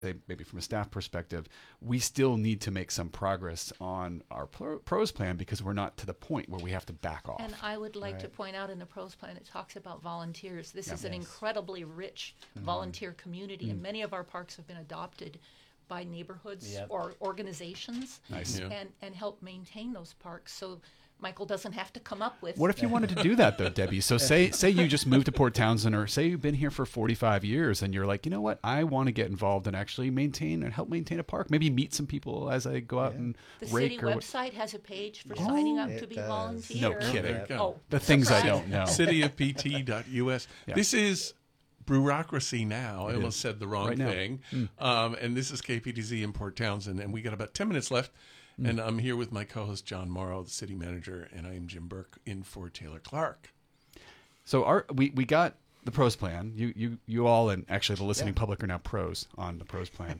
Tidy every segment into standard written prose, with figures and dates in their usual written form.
maybe from a staff perspective, we still need to make some progress on our pros plan because we're not to the point where we have to back off. And I would like to point out in the pros plan, it talks about volunteers. This is an incredibly rich volunteer community, and many of our parks have been adopted by neighborhoods or organizations and help maintain those parks. So Michael doesn't have to come up with. What if you wanted to do that though, Debbie? So say you just moved to Port Townsend, or say you've been here for 45 years and you're like, you know what, I want to get involved and actually maintain and help maintain a park. Maybe meet some people as I go out and the rake. city website has a page for signing up to be volunteer. No kidding. The things I don't know. cityofpt.us. Yeah. This is bureaucracy now. I almost said the wrong thing. And this is KPTZ in Port Townsend, and we got about 10 minutes left. And I'm here with my co-host John Morrow, the city manager, and I am Jim Burke in for Taylor Clark. So we got the pros plan. You all, and actually the listening public, are now pros on the pros plan.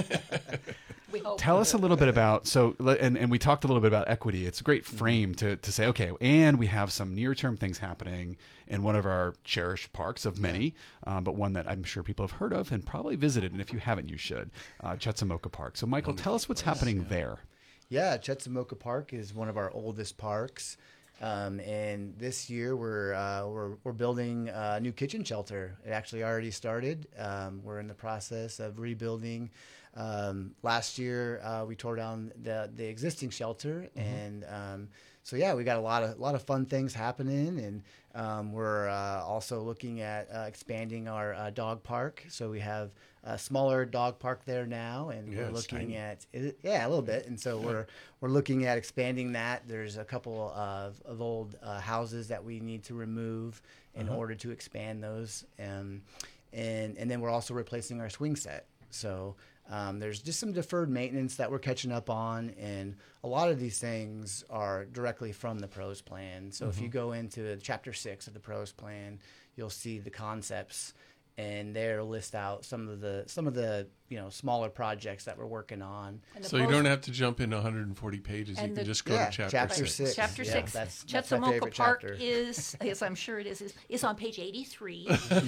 We hope. Tell us a little bit about, and we talked a little bit about equity. It's a great frame to say, okay, and we have some near-term things happening in one of our cherished parks of many, but one that I'm sure people have heard of and probably visited, and if you haven't, you should, Chetzemoka Park. So Michael, tell us what's happening there. Yeah, Chetzemoka Park is one of our oldest parks, and this year we're building a new kitchen shelter. It actually already started. We're in the process of rebuilding. Last year we tore down the existing shelter, and so yeah, we got a lot of fun things happening, and we're also looking at expanding our dog park. So we have a smaller dog park there now, and we're looking at a little bit, and so we're looking at expanding that. There's a couple of old houses that we need to remove in order to expand those, and then we're also replacing our swing set. So there's just some deferred maintenance that we're catching up on, and a lot of these things are directly from the pros plan. So if you go into chapter 6 of the pros plan, you'll see the concepts, and there list out some of the smaller projects that we're working on. So you don't have to jump into 140 pages. You can just go to chapter 6. Chapter 6. That's Chetzemoka Park is, as I'm sure it is on page 83.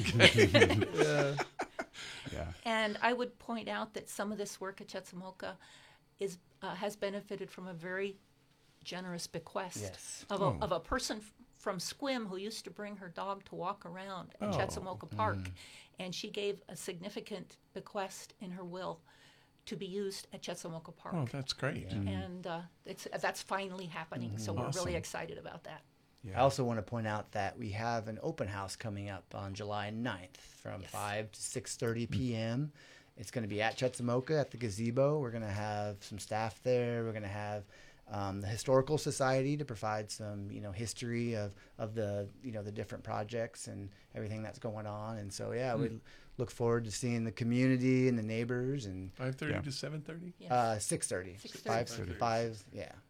And I would point out that some of this work at Chetzemoka has benefited from a very generous bequest of a person from Squim who used to bring her dog to walk around at Chetzemoka Park, and she gave a significant bequest in her will to be used at Chetzemoka Park. Oh, that's great. And that's finally happening, so we're really excited about that. I also want to point out that we have an open house coming up on July 9th from 5 to 6:30 p.m. It's going to be at Chetzemoka at the gazebo. We're going to have some staff there. We're going to have the Historical Society to provide some, history of the, the different projects and everything that's going on. And so, we look forward to seeing the community and the neighbors. And 5:30 to 7:30? 6:30. 6:30. 5,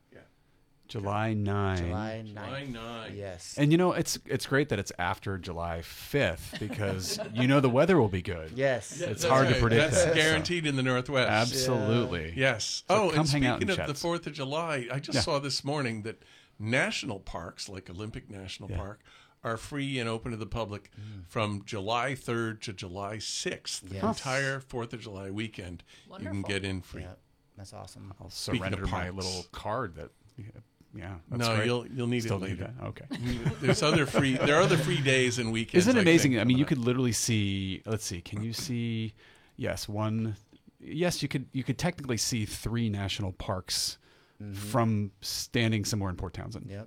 July 9. July 9. July 9. Yes. And it's great that it's after July 5th because the weather will be good. Yes. It's hard to predict. That's guaranteed in the Northwest. Absolutely. Yes. So and hang out speaking in of the Chetz. 4th of July, I just saw this morning that national parks, like Olympic National Park, are free and open to the public from July 3rd to July 6th. The entire 4th of July weekend, Wonderful. you can get in free. Yeah, that's awesome. I'll Speaking surrender of my parks. little card that. Yeah, that's No, great. you'll need Still it later. need that? Okay. There are other free days and weekends. Isn't it amazing? I mean, you could. could literally see. Let's see. Can you see? Yes, one. Yes, you could. You could technically see 3 national parks from standing somewhere in Port Townsend. Yep.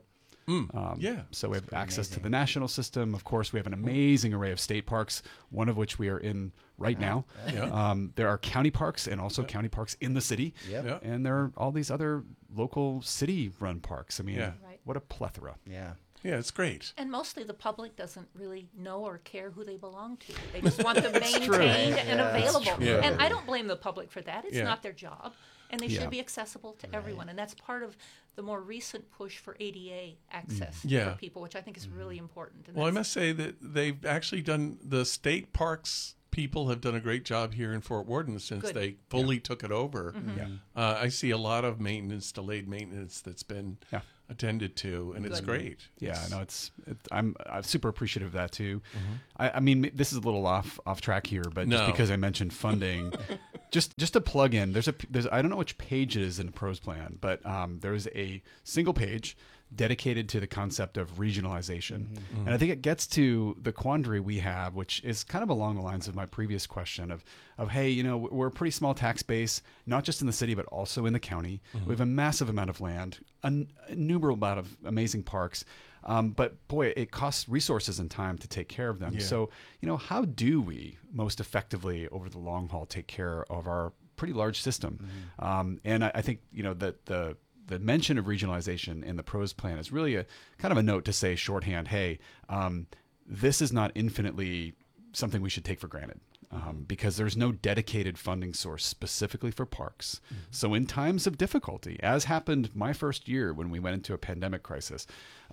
So we have access to the national system. Of course, we have an amazing array of state parks, one of which we are in right now. There are county parks and also county parks in the city. Yep. And there are all these other local city-run parks. I mean, what a plethora. Yeah. Yeah, it's great. And mostly the public doesn't really know or care who they belong to. They just want them maintained and available. Yeah. And I don't blame the public for that. It's not their job. And they should be accessible to everyone. And that's part of the more recent push for ADA access for people, which I think is really important. And Well, I must say that they've actually done, the state parks people have done a great job here in Fort Worden since they fully took it over. I see a lot of delayed maintenance that's been attended to, and it's great. Yeah, no, I'm super appreciative of that too. I mean, this is a little off track here, but just because I mentioned funding, Just to plug in, there's I don't know which page it is in the pros plan, but there's a single page dedicated to the concept of regionalization. And I think it gets to the quandary we have, which is kind of along the lines of my previous question of hey, you know, we're a pretty small tax base, not just in the city, but also in the county. We have a massive amount of land, an innumerable amount of amazing parks. But boy, it costs resources and time to take care of them. Yeah. So, you know, how do we most effectively over the long haul take care of our pretty large system? And I think, you know, that the mention of regionalization in the pros plan is really a kind of a note to say shorthand, hey, this is not infinitely something we should take for granted. Because there's no dedicated funding source specifically for parks. So in times of difficulty, as happened my first year when we went into a pandemic crisis,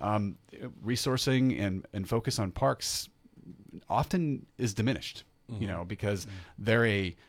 resourcing and focus on parks often is diminished, you know, because they're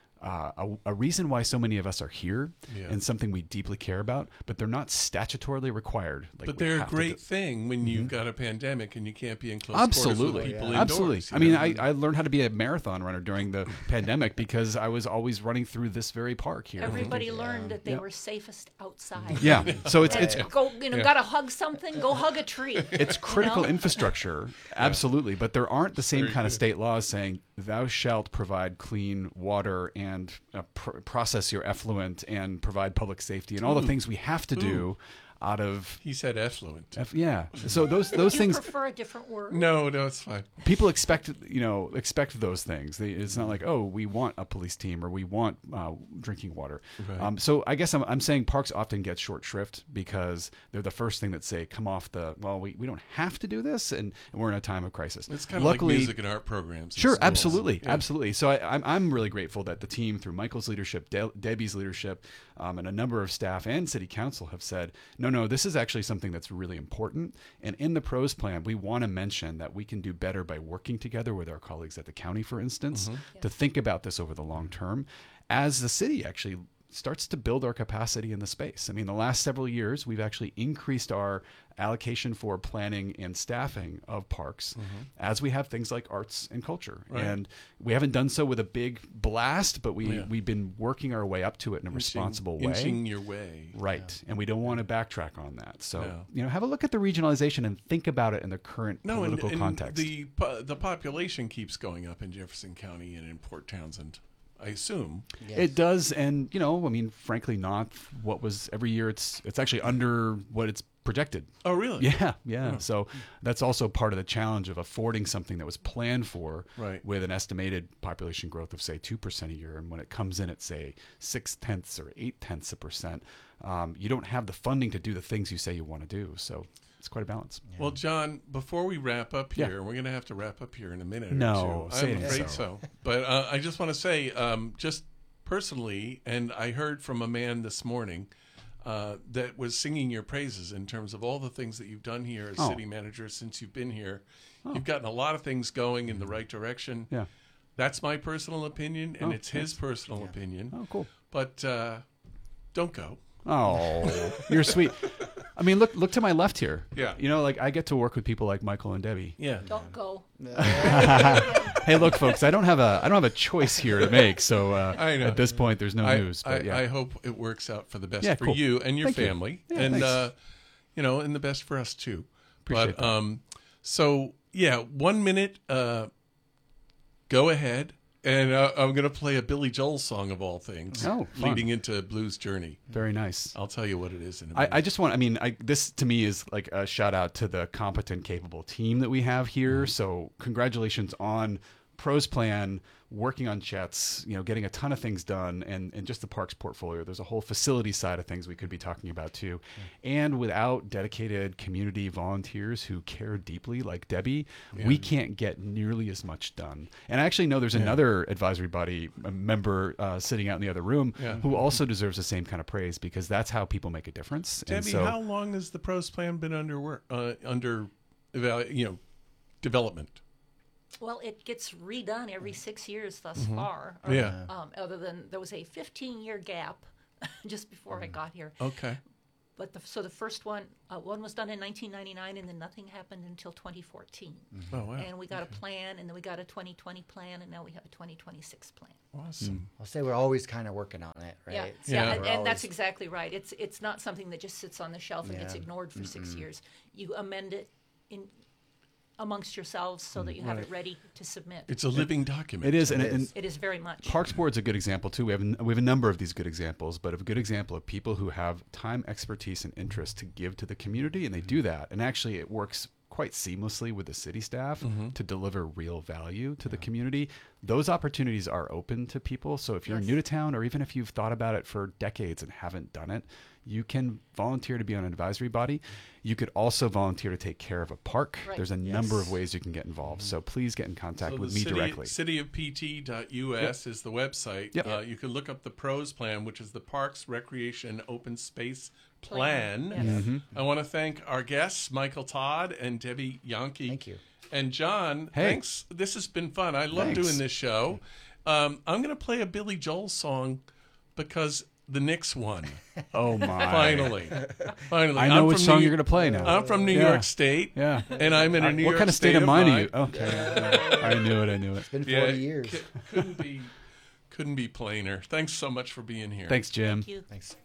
a reason why so many of us are here and something we deeply care about, but they're not statutorily required. But they're a great thing when you've got a pandemic and you can't be in close quarters with people indoors. Absolutely. I mean, I learned how to be a marathon runner during the pandemic because I was always running through this very park here. Everybody learned that they were safest outside. Yeah. So it's go, you know, gotta hug something, go hug a tree. It's critical you know? infrastructure, absolutely, but there aren't the same kind of state laws saying thou shalt provide clean water and process your effluent and provide public safety and all the things we have to do out of. He said effluent. Yeah. So those Do you things. prefer a different word? No, it's fine. People expect those things. It's not like, oh, we want a police team or we want drinking water. Right. So I guess I'm saying parks often get short shrift because they're the first thing that say, come off we don't have to do this, and we're in a time of crisis. It's kind of like music and art programs. Sure, schools. absolutely, absolutely. So I'm really grateful that the team, through Michael's leadership, Debbie's leadership, and a number of staff and city council have said, no, this is actually something that's really important. And in the pros plan, we want to mention that we can do better by working together with our colleagues at the county, for instance, to think about this over the long term as the city actually starts to build our capacity in the space. I mean, the last several years, we've actually increased our allocation for planning and staffing of parks as we have things like arts and culture. Right. And we haven't done so with a big blast, but we've been working our way up to it in a responsible way. Inching your way. Right. Yeah. And we don't want to backtrack on that. So, you know, have a look at the regionalization and think about it in the current political context. The population keeps going up in Jefferson County and in Port Townsend, I assume. Yes. It does. And, you know, I mean, frankly, not what was every year. It's actually under what it's projected. Oh, really? Yeah. Oh. So that's also part of the challenge of affording something that was planned for with an estimated population growth of, say, 2% a year. And when it comes in at, say, 0.6 or 0.8%, you don't have the funding to do the things you say you want to do. So it's quite a balance. Yeah. Well, John, before we wrap up here, we're going to have to wrap up here in a minute or two. I'm afraid so. But I just want to say, just personally, and I heard from a man this morning that was singing your praises in terms of all the things that you've done here as city manager since you've been here. You've gotten a lot of things going in the right direction. Yeah. That's my personal opinion, and it's his personal opinion. Oh, cool. But don't go. Oh, you're sweet. I mean, look to my left here. Yeah. You know, like I get to work with people like Michael and Debbie. Yeah. Don't go. Hey, look, folks, I don't have a choice here to make. So I know. At this point, there's no news. But I hope it works out for the best for cool. you and your Thank family, you. Yeah, and you know, and the best for us too. Appreciate that. So yeah, 1 minute. Go ahead. And I'm going to play a Billy Joel song of all things, leading into Blues Journey. Very nice. I'll tell you what it is in a minute. I just want, I mean, this to me is like a shout out to the competent, capable team that we have here. So congratulations on Pros Plan, working on Chet's, you know, getting a ton of things done, and just the parks portfolio. There's a whole facility side of things we could be talking about too. And without dedicated community volunteers who care deeply, like Debbie, we can't get nearly as much done. And I actually know there's another advisory body member sitting out in the other room who also deserves the same kind of praise, because that's how people make a difference. Debbie, how long has the Pros Plan been under development? Well, it gets redone every 6 years thus far. Yeah. Other than there was a 15-year gap just before I got here. Okay. But the first one was done in 1999, and then nothing happened until 2014. Oh, wow. And we got a plan, and then we got a 2020 plan, and now we have a 2026 plan. Awesome. I'll say we're always kind of working on it, right? Yeah, So yeah, we're and always- that's exactly right. It's not something that just sits on the shelf and gets Yeah. ignored for 6 years. You amend it amongst yourselves so that you have it ready to submit. It's a living document. It is, and It is very much. Parks Board's a good example too. We have a number of these good examples, but a good example of people who have time, expertise, and interest to give to the community, and they do that. And actually, it works quite seamlessly with the city staff to deliver real value to the community. Those opportunities are open to people. So if you're Yes. new to town, or even if you've thought about it for decades and haven't done it, you can volunteer to be on an advisory body. You could also volunteer to take care of a park. Right. There's a number of ways you can get involved. So please get in contact with me directly. Cityofpt.us is the website. Yep. You can look up the PROS plan, which is the Parks, Recreation, Open Space Plan. Yes. I want to thank our guests, Michael Todd and Debbie Yankee. Thank you. And John, Hey. thanks. This has been fun. I love Thanks. doing this show. I'm going to play a Billy Joel song because the Knicks won. Oh my! Finally. Finally. I know I'm which from song New- you're going to play now. I'm from New Yeah. York State. Yeah. And I'm in a New York What kind of state of mind are you? Okay. I knew it. It's been 40 years. Couldn't be plainer. Thanks so much for being here. Thanks, Jim. Thank you. Thanks.